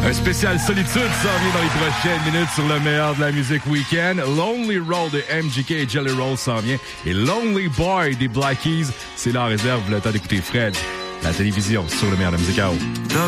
Un spécial solitude s'en vient dans les prochaines minutes sur le meilleur de la musique week-end. Lonely Roll de MGK et Jelly Roll s'en vient. Et Lonely Boy des Black Keys, c'est la réserve, le temps d'écouter Fred. La télévision sur le meilleur de la musique à eau.